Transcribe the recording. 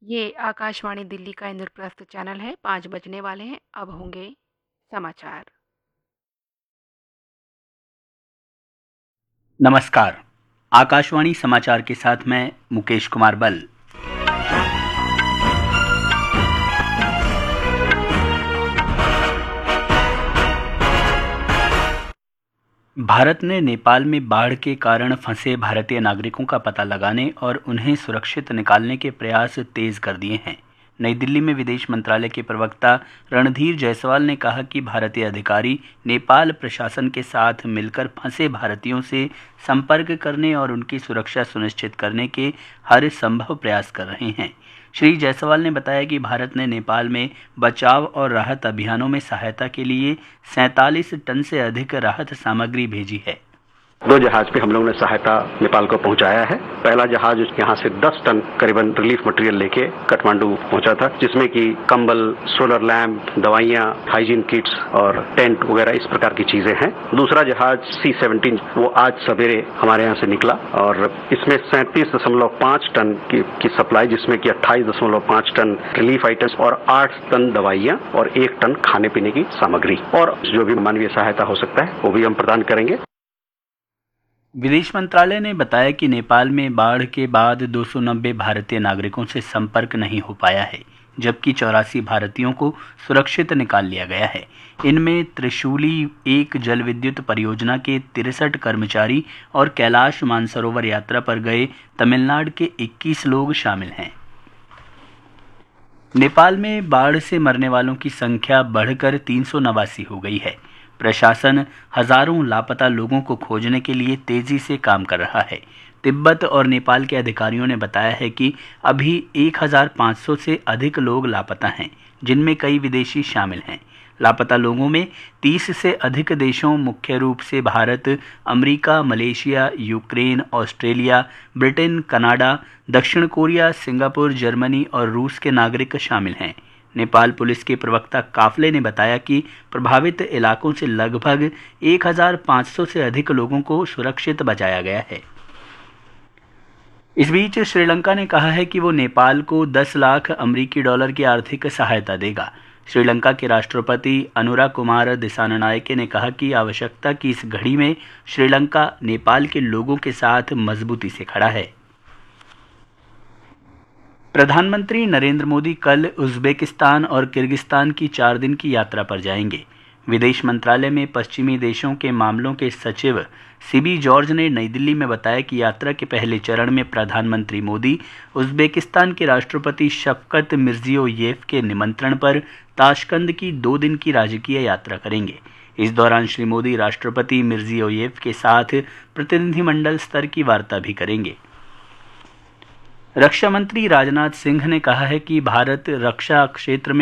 ये आकाशवाणी दिल्ली का इंद्रप्रस्थ चैनल है। 5 बजने वाले हैं, अब होंगे समाचार। नमस्कार। आकाशवाणी समाचार के साथ मैं मुकेश कुमार बल। भारत ने नेपाल में बाढ़ के कारण फंसे भारतीय नागरिकों का पता लगाने और उन्हें सुरक्षित निकालने के प्रयास तेज कर दिए हैं। नई दिल्ली में विदेश मंत्रालय के प्रवक्ता रणधीर जायसवाल ने कहा कि भारतीय अधिकारी नेपाल प्रशासन के साथ मिलकर फंसे भारतीयों से संपर्क करने और उनकी सुरक्षा सुनिश्चित करने के हर संभव प्रयास कर रहे हैं। श्री जायसवाल ने बताया कि भारत ने नेपाल में बचाव और राहत अभियानों में सहायता के लिए 47 टन से अधिक राहत सामग्री भेजी है। 2 जहाज पे हम लोगों ने सहायता नेपाल को पहुंचाया है। पहला जहाज यहाँ से 10 टन करीबन रिलीफ मटेरियल लेके काठमांडू पहुंचा था, जिसमें कि कंबल, सोलर लैंप, दवाइयां, हाइजीन किट्स और टेंट वगैरह इस प्रकार की चीजें हैं। दूसरा जहाज C-17 वो आज सवेरे हमारे यहाँ से निकला और इसमें 37.5 टन की सप्लाई, जिसमें कि 28.5 टन रिलीफ आइटम्स और 8 टन दवाइयां और 1 टन खाने पीने की सामग्री और जो भी मानवीय सहायता हो सकता है वो भी हम प्रदान करेंगे। विदेश मंत्रालय ने बताया कि नेपाल में बाढ़ के बाद 290 भारतीय नागरिकों से संपर्क नहीं हो पाया है, जबकि 84 भारतीयों को सुरक्षित निकाल लिया गया है। इनमें त्रिशूली 1 जल विद्युत परियोजना के 63 कर्मचारी और कैलाश मानसरोवर यात्रा पर गए तमिलनाडु के 21 लोग शामिल हैं। नेपाल में बाढ़ से मरने वालों की संख्या बढ़कर 389 हो गई है। प्रशासन हजारों लापता लोगों को खोजने के लिए तेजी से काम कर रहा है। तिब्बत और नेपाल के अधिकारियों ने बताया है कि अभी 1500 से अधिक लोग लापता हैं, जिनमें कई विदेशी शामिल हैं। लापता लोगों में 30 से अधिक देशों, मुख्य रूप से Bharat, America, Malaysia, Ukraine, Australia, Britain, Canada, दक्षिण कोरिया, सिंगापुर, जर्मनी और रूस के नागरिक शामिल हैं। नेपाल पुलिस के प्रवक्ता काफले ने बताया कि प्रभावित इलाकों से लगभग 1500 से अधिक लोगों को सुरक्षित बचाया गया है। इस बीच श्रीलंका ने कहा है कि वो नेपाल को 10 लाख अमेरिकी डॉलर की आर्थिक सहायता देगा। श्रीलंका के राष्ट्रपति अनुरा कुमार दिसानायके ने कहा कि आवश्यकता की इस घड़ी में श्रीलंका नेपाल के लोगों के साथ मजबूती से खड़ा है। प्रधानमंत्री नरेंद्र मोदी कल उज़्बेकिस्तान और किर्गिस्तान की 4 दिन की यात्रा पर जाएंगे। विदेश मंत्रालय में पश्चिमी देशों के मामलों के सचिव सीबी जॉर्ज ने नई दिल्ली में बताया कि यात्रा के पहले चरण में प्रधानमंत्री मोदी उज़्बेकिस्तान के राष्ट्रपति शफकत मिर्जियोयेव के निमंत्रण पर ताशकंद की 2 दिन की राजकीय यात्रा करेंगे। इस दौरान श्री मोदी राष्ट्रपति मिर्जियोयेव के साथ प्रतिनिधिमंडल स्तर की वार्ता भी करेंगे। रक्षा मंत्री राजनाथ सिंह ने कहा है कि भारत रक्षा क्षेत्र में